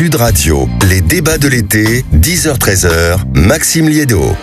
Sud Radio, les débats de l'été, 10h-13h, Maxime Liédot.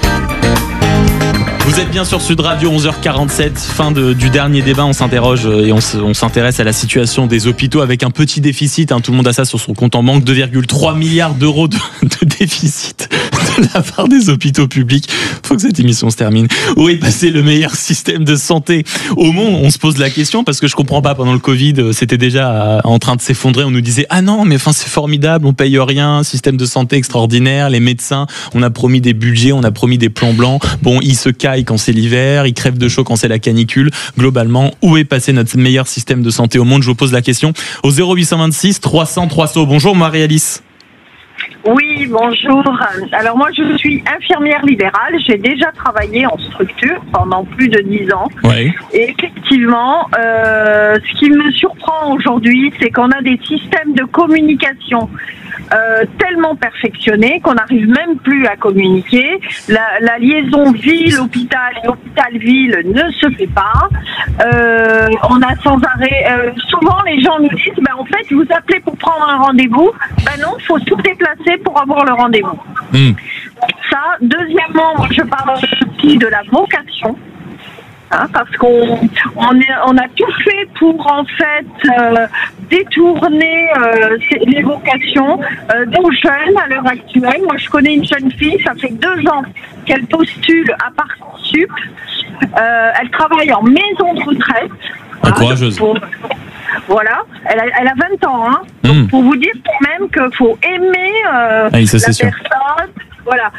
Vous êtes bien sur Sud Radio, 11h47, fin du dernier débat. On s'interroge et on s'intéresse à la situation des hôpitaux avec un petit déficit. Tout le monde a ça sur son compte en banque, 2,3 milliards d'euros de déficit de la part des hôpitaux publics. Faut que cette émission se termine. Où est passé le meilleur système de santé au monde? On se pose la question parce que je comprends pas. Pendant le Covid, c'était déjà en train de s'effondrer. On nous disait ah non, mais enfin c'est formidable, on paye rien, système de santé extraordinaire, les médecins, on a promis des budgets, on a promis des plans blancs. Bon, ils se caillent quand c'est l'hiver, ils crèvent de chaud quand c'est la canicule. Globalement, où est passé notre meilleur système de santé au monde? Je vous pose la question au 0826 300 300. Bonjour Marie-Alice. Oui, bonjour. Alors moi je suis infirmière libérale, j'ai déjà travaillé en structure pendant plus de 10 ans. Ouais. Et effectivement, ce qui me surprend aujourd'hui, c'est qu'on a des systèmes de communication tellement perfectionnés qu'on n'arrive même plus à communiquer. La liaison ville-hôpital et hôpital-ville ne se fait pas. On a sans arrêt... souvent les gens nous disent en fait vous appelez pour prendre un rendez-vous. Non, il faut tout déplacer pour avoir le rendez-vous. Ça. Deuxièmement, moi, je parle aussi de la vocation. Parce qu'on a tout fait pour en fait détourner les vocations des jeunes à l'heure actuelle. Moi, je connais une jeune fille, ça fait 2 ans qu'elle postule à Parcoursup. Elle travaille en maison de retraite. Courageuse. Voilà, elle a 20 ans. Donc, pour vous dire quand même qu'il faut aimer la personne. Voilà.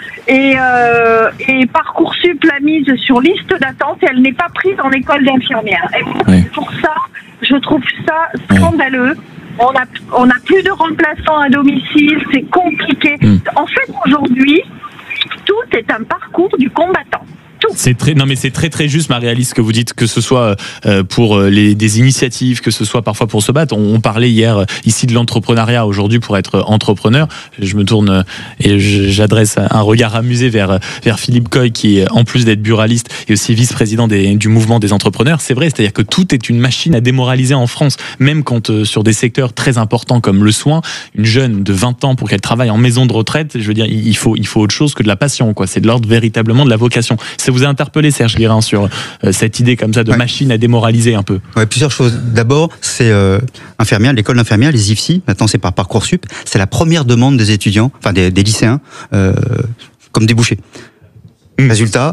Et Parcoursup l'a mise sur liste d'attente et elle n'est pas prise en école d'infirmière. Et pour ça, je trouve ça scandaleux. On a plus de remplaçants à domicile, c'est compliqué. En fait, aujourd'hui, tout est un parcours du combattant. C'est très juste Marie-Alice que vous dites, que ce soit pour des initiatives, que ce soit parfois pour se battre. On parlait hier ici de l'entrepreneuriat. Aujourd'hui, pour être entrepreneur, je me tourne et j'adresse un regard amusé vers Philippe Coy, qui en plus d'être buraliste et aussi vice-président du mouvement des entrepreneurs. C'est vrai, c'est-à-dire que tout est une machine à démoraliser en France, même quand sur des secteurs très importants comme le soin, une jeune de 20 ans pour qu'elle travaille en maison de retraite, je veux dire, il faut autre chose que de la passion, quoi. C'est de l'ordre véritablement de la vocation. Ça vous a interpellé, Serge Guérin, sur cette idée comme ça de machine à démoraliser un peu? Plusieurs choses. D'abord, c'est infirmière, l'école d'infirmière, les IFSI, maintenant c'est par Parcoursup, c'est la première demande des étudiants, enfin des lycéens, comme débouché. Résultat,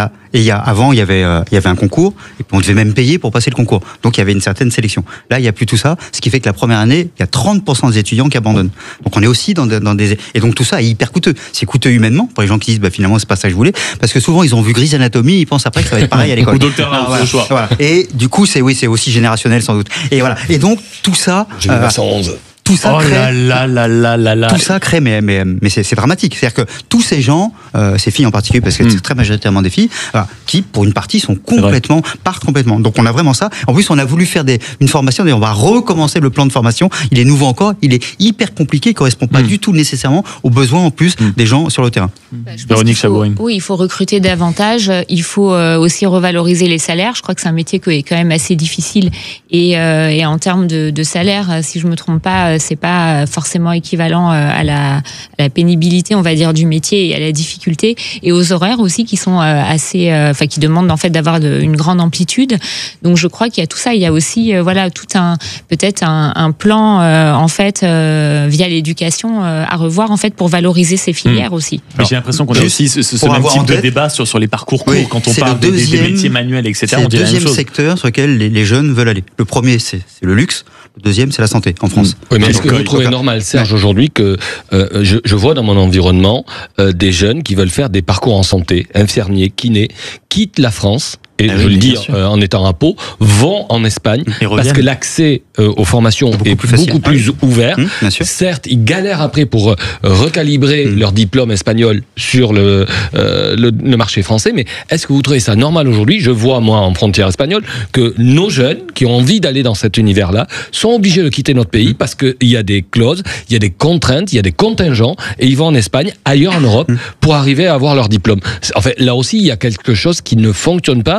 avant il y avait un concours et puis on devait même payer pour passer le concours. Donc il y avait une certaine sélection. Là, il y a plus tout ça, ce qui fait que la première année, il y a 30% des étudiants qui abandonnent. Donc on est aussi dans des et donc tout ça est hyper coûteux. C'est coûteux humainement pour les gens qui disent finalement c'est pas ça que je voulais, parce que souvent ils ont vu Grey's Anatomy, ils pensent après que ça va être pareil à l'école. Ou Docteur House, le choix. Voilà. Et du coup, c'est aussi générationnel sans doute. Et voilà. Et donc tout ça 1911. Tout ça crée, tout ça crée, mais c'est dramatique. C'est-à-dire que tous ces gens, ces filles en particulier, parce que c'est très majoritairement des filles, qui pour une partie partent complètement. Donc on a vraiment ça. En plus, on a voulu faire une formation, et on va recommencer le plan de formation. Il est nouveau encore, il est hyper compliqué, il correspond pas du tout nécessairement aux besoins en plus des gens sur le terrain. Véronique Chabourine. Oui, il faut recruter davantage. Il faut aussi revaloriser les salaires. Je crois que c'est un métier qui est quand même assez difficile. Et en termes de salaire, si je me trompe pas, c'est pas forcément équivalent à la pénibilité, on va dire, du métier et à la difficulté, et aux horaires aussi qui sont assez, qui demandent en fait d'avoir une grande amplitude. Donc je crois qu'il y a tout ça. Il y a aussi peut-être un plan en fait via l'éducation à revoir en fait pour valoriser ces filières aussi. Mais j'ai l'impression qu'on a aussi ce même type de débat sur les parcours courts quand on parle des métiers manuels, etc. C'est le deuxième secteur sur lequel les jeunes veulent aller. Le premier, c'est le luxe. Le deuxième, c'est la santé, en France. Oui, mais est-ce que vous trouvez normal, Serge, aujourd'hui, que je vois dans mon environnement des jeunes qui veulent faire des parcours en santé, infirmiers, kinés, quittent la France, et je le dis en étant à Pau, vont en Espagne, parce que l'accès aux formations est beaucoup plus ouvert. Certes, ils galèrent après pour recalibrer leur diplôme espagnol sur le marché français, mais est-ce que vous trouvez ça normal aujourd'hui? Je vois, moi, en frontière espagnole, que nos jeunes qui ont envie d'aller dans cet univers-là sont obligés de quitter notre pays parce qu'il y a des clauses, il y a des contraintes, il y a des contingents, et ils vont en Espagne, ailleurs en Europe, pour arriver à avoir leur diplôme. En fait, là aussi, il y a quelque chose qui ne fonctionne pas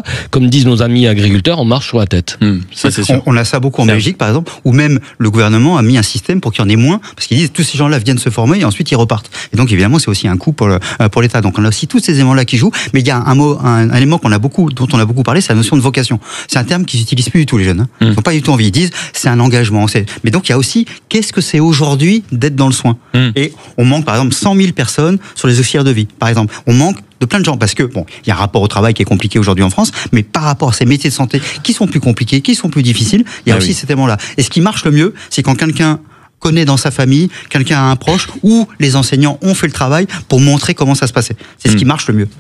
comme disent nos amis agriculteurs, on marche sur la tête. Ça, c'est sûr. On a ça beaucoup en Belgique, par exemple, où même le gouvernement a mis un système pour qu'il y en ait moins, parce qu'ils disent tous ces gens-là viennent se former et ensuite ils repartent. Et donc évidemment, c'est aussi un coût pour l'État. Donc on a aussi tous ces éléments-là qui jouent. Mais il y a un élément dont on a beaucoup parlé, c'est la notion de vocation. C'est un terme qu'ils n'utilisent plus du tout, les jeunes. Ils n'ont pas du tout envie. Ils disent c'est un engagement. Mais donc il y a aussi qu'est-ce que c'est aujourd'hui d'être dans le soin. Et on manque par exemple 100 000 personnes sur les auxiliaires de vie. Par exemple, on manque de plein de gens, parce que bon, il y a un rapport au travail qui est compliqué aujourd'hui en France, mais par rapport à ces métiers de santé qui sont plus compliqués, qui sont plus difficiles, il y a aussi cet élément-là. Et ce qui marche le mieux, c'est quand quelqu'un connaît dans sa famille, quelqu'un a un proche, ou les enseignants ont fait le travail pour montrer comment ça se passait. C'est ce qui marche le mieux.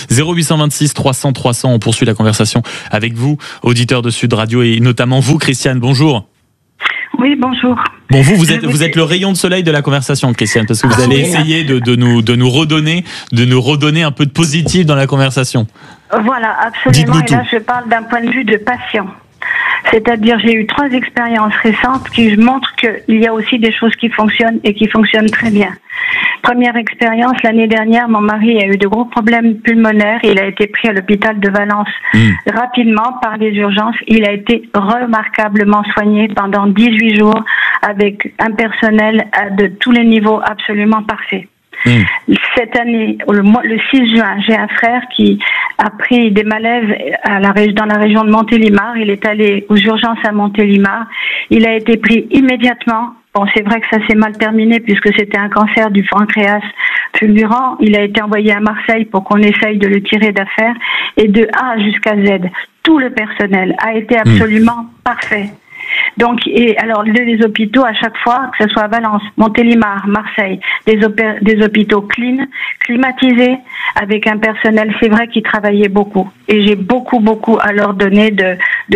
0826 300 300, on poursuit la conversation avec vous, auditeurs de Sud Radio, et notamment vous, Christiane, bonjour. Oui, bonjour. Bon, vous êtes le rayon de soleil de la conversation, Christiane, parce que vous allez essayer de nous redonner un peu de positif dans la conversation. Voilà, absolument. Et là, je parle d'un point de vue de patient. C'est-à-dire, j'ai eu 3 expériences récentes qui montrent qu'il y a aussi des choses qui fonctionnent et qui fonctionnent très bien. Première expérience, l'année dernière, mon mari a eu de gros problèmes pulmonaires. Il a été pris à l'hôpital de Valence rapidement par les urgences. Il a été remarquablement soigné pendant 18 jours avec un personnel de tous les niveaux absolument parfait. Cette année, le 6 juin, j'ai un frère qui a pris des malaises dans la région de Montélimar. Il est allé aux urgences à Montélimar. Il a été pris immédiatement. Bon, c'est vrai que ça s'est mal terminé puisque c'était un cancer du pancréas fulgurant. Il a été envoyé à Marseille pour qu'on essaye de le tirer d'affaire. Et de A jusqu'à Z, tout le personnel a été absolument parfait. Donc, et alors les hôpitaux à chaque fois, que ce soit à Valence, Montélimar, Marseille, des hôpitaux climatisés, avec un personnel, c'est vrai, qui travaillait beaucoup. Et j'ai beaucoup à leur donner de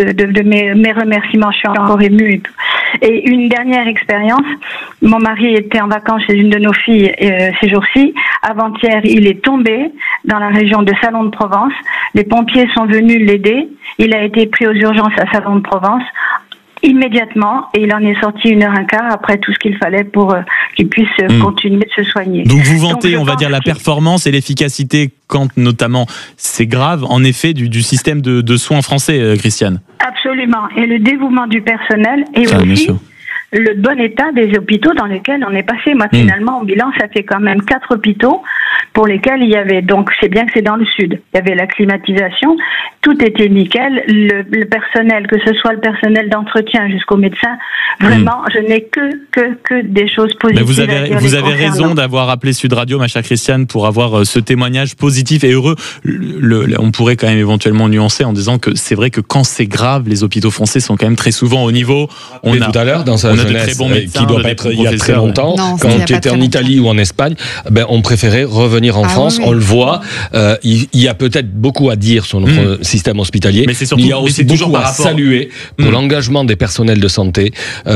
mes remerciements. Je suis encore émue. Et une dernière expérience, mon mari était en vacances chez une de nos filles ces jours-ci. Avant-hier, il est tombé dans la région de Salon de Provence. Les pompiers sont venus l'aider. Il a été pris aux urgences à Salon de Provence immédiatement, et il en est sorti 1h15 après tout ce qu'il fallait pour qu'il puisse continuer de se soigner. Donc vous vantez, on va dire, la performance et l'efficacité quand notamment c'est grave, en effet, du système de soins français, Christiane. Absolument, et le dévouement du personnel, et aussi le bon état des hôpitaux dans lesquels on est passé. Moi, finalement, au bilan, ça fait quand même 4 hôpitaux pour lesquels il y avait, donc c'est bien que c'est dans le sud, il y avait la climatisation, tout était nickel, le personnel, que ce soit le personnel d'entretien jusqu'au médecin, vraiment, je n'ai que des choses positives. Mais vous avez raison d'avoir appelé Sud Radio, ma chère Christiane, pour avoir ce témoignage positif et heureux. On pourrait quand même éventuellement nuancer en disant que c'est vrai que quand c'est grave, les hôpitaux français sont quand même très souvent au niveau. On a tout à l'heure dans sa jeunesse, qui doit pas être il y a très longtemps, quand tu étais en Italie ou en Espagne, on préférait revenir en France. On le voit. Il y a peut-être beaucoup à dire sur notre système hospitalier, mais il y a aussi beaucoup à saluer pour l'engagement des personnels de santé,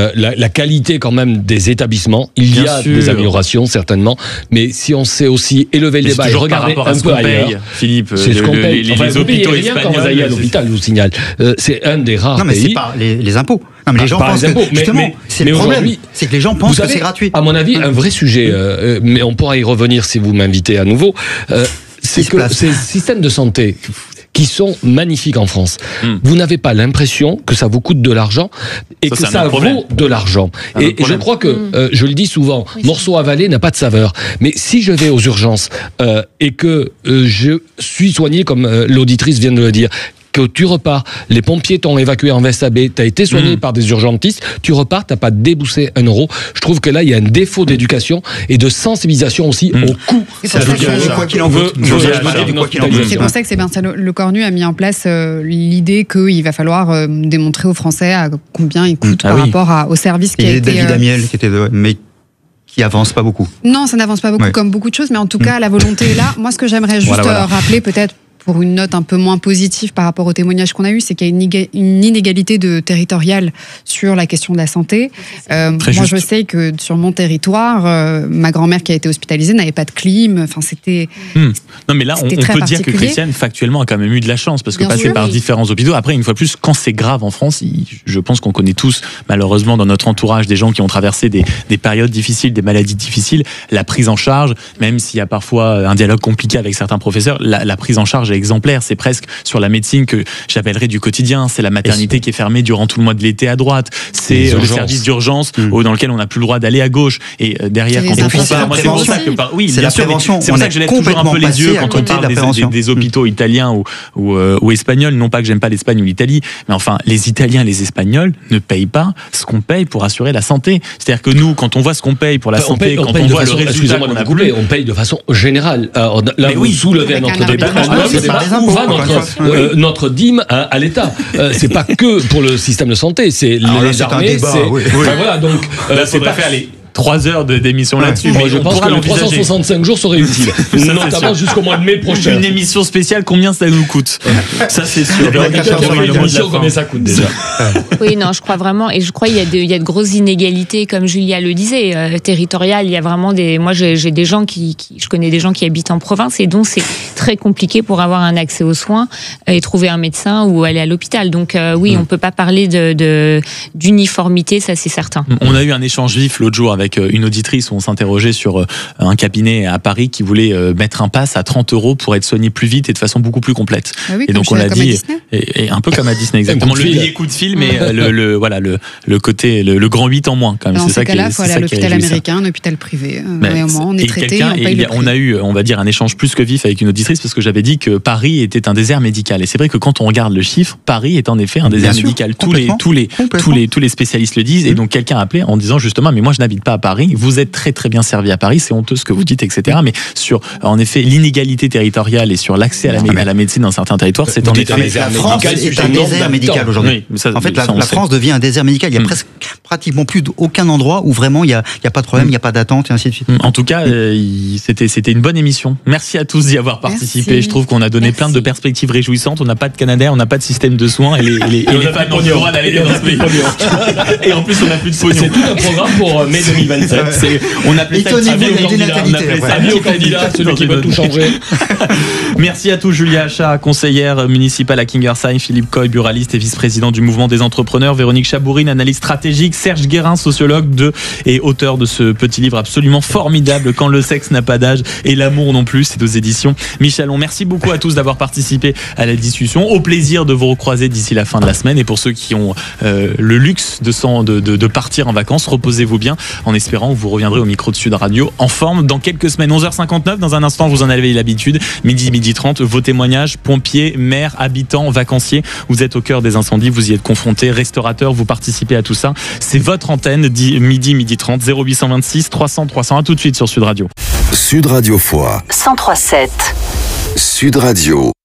la qualité quand même des établissements. Il y a des améliorations certainement, mais si on sait aussi élever le débat et regarder un peu ailleurs, Philippe, c'est ce qu'on paye. Les hôpitaux espagnols, quand vous allez à l'hôpital, je vous signale, c'est un des rares pays. Non, mais c'est pas les impôts. Non, mais les gens pensent que, justement, c'est le problème, c'est que les gens pensent que c'est gratuit. À mon avis, un vrai sujet, mais on pourra y revenir si vous m'invitez à nouveau, c'est que ces systèmes de santé qui sont magnifiques en France, vous n'avez pas l'impression que ça vous coûte de l'argent et que ça vaut de l'argent. Et je crois que, je le dis souvent, morceau avalé n'a pas de saveur. Mais si je vais aux urgences et que je suis soigné, comme l'auditrice vient de le dire, que tu repars, les pompiers t'ont évacué en veste à baie, t'as été soigné par des urgentistes, tu repars, t'as pas déboursé 1 euro. Je trouve que là, il y a un défaut d'éducation et de sensibilisation aussi au coût. C'est pour ça que Sébastien Lecornu a mis en place l'idée qu'il va falloir démontrer aux Français à combien ils coûtent par rapport au service qui a été... David Amiel qui était... mais qui avance pas beaucoup. Non, ça n'avance pas beaucoup comme beaucoup de choses, mais en tout cas, la volonté est là. Moi, ce que j'aimerais juste rappeler, peut-être, pour une note un peu moins positive par rapport au témoignage qu'on a eu, c'est qu'il y a une inégalité territoriale sur la question de la santé. Moi, je sais que sur mon territoire, ma grand-mère qui a été hospitalisée n'avait pas de clim. Enfin, c'était. Non, mais là, on peut dire que Christiane, factuellement, a quand même eu de la chance parce que passer par différents hôpitaux. Après, une fois plus, quand c'est grave en France, je pense qu'on connaît tous, malheureusement, dans notre entourage, des gens qui ont traversé des périodes difficiles, des maladies difficiles. La prise en charge, même s'il y a parfois un dialogue compliqué avec certains professeurs, la prise en charge charge est exemplaire. C'est presque sur la médecine que j'appellerais du quotidien. C'est la maternité qui est fermée durant tout le mois de l'été à droite. C'est le service d'urgence dans lequel on n'a plus le droit d'aller à gauche. Et derrière, quand on compare, moi c'est pour ça que oui, bien sûr, c'est pour ça que je lève toujours un peu les yeux quand on parle des hôpitaux italiens ou espagnols. Non pas que j'aime pas l'Espagne ou l'Italie, mais enfin les Italiens et les Espagnols ne payent pas ce qu'on paye pour assurer la santé. C'est-à-dire que nous, quand on voit ce qu'on paye pour la santé, quand on voit le résultat qu'on a voulu, on paye de façon générale. Alors, là, vous soulevez un autre débat. Où va notre dîme à l'État? C'est pas que pour le système de santé, c'est les armées. Voilà, donc c'est pas faire les 3 heures d'émission là-dessus. Mais je pense que les 365 jours seraient utiles, notamment jusqu'au mois de mai prochain. Une émission spéciale, combien ça nous coûte? Ça, c'est sûr. Combien ça coûte déjà? Oui, non, je crois vraiment, et je crois qu'il y a de grosses inégalités, comme Julia le disait, territoriales. Il y a vraiment moi, j'ai des gens je connais des gens qui habitent en province, et donc c'est très compliqué pour avoir un accès aux soins et trouver un médecin ou aller à l'hôpital. Donc oui, on peut pas parler d'uniformité, ça c'est certain. On a eu un échange vif l'autre jour avec une auditrice où on s'interrogeait sur un cabinet à Paris qui voulait mettre un pass à 30 € pour être soigné plus vite et de façon beaucoup plus complète. Ah oui, et donc on l'a dit, et un peu comme à Disney, exactement. Le billet coup de fil, mais le côté, le grand 8 en moins quand même. Dans ces cas-là, il faut aller à l'hôpital américain, un hôpital privé. On est traité, on paye le prix. On a eu, on va dire, un échange plus que vif avec une auditrice parce que j'avais dit que Paris était un désert médical. Et c'est vrai que quand on regarde le chiffre, Paris est en effet un désert médical. Tous les spécialistes le disent. Et donc quelqu'un a appelé en disant justement, mais moi je n'habite pas à Paris. Vous êtes très très bien servi à Paris. C'est honteux ce que vous dites, etc. Mais sur en effet l'inégalité territoriale et sur l'accès à la médecine dans certains territoires, c'est en effet la France est un désert médical aujourd'hui. En fait, la France devient un désert médical. Il y a pratiquement plus aucun endroit où vraiment il y a pas de problème, il y a pas d'attente et ainsi de suite. En tout cas, c'était une bonne émission. Merci à tous d'y avoir participé. Merci. Je trouve qu'on a donné plein de perspectives réjouissantes. On n'a pas de Canadair, on n'a pas de système de soins et les femmes n'ont pas le droit d'aller dans ce pays. Et en plus, on n'a plus de pognon. C'est tout un programme pour mai 2027. On appelait ça avis au candidat, celui qui va tout changer. Merci à tous. Julia Achat, conseillère municipale à Kingersheim, Philippe Coy, buraliste et vice-président du mouvement des entrepreneurs, Véronique Chabourine, analyste stratégique, Serge Guérin, sociologue et auteur de ce petit livre absolument formidable, Quand le sexe n'a pas d'âge et l'amour non plus, c'est aux éditions Michalon. Merci beaucoup à tous d'avoir participé à la discussion. Au plaisir de vous recroiser d'ici la fin de la semaine. Et pour ceux qui ont le luxe de partir en vacances, reposez-vous bien en espérant que vous reviendrez au micro de Sud Radio en forme dans quelques semaines. 11h59, dans un instant, vous en avez l'habitude. Midi 30, vos témoignages, pompiers, maires, habitants, vacanciers. Vous êtes au cœur des incendies, vous y êtes confrontés, restaurateurs, vous participez à tout ça. C'est votre antenne, midi 30, 0826 300 300. À tout de suite sur Sud Radio. Sud Radio Foix 103.7. Sud Radio.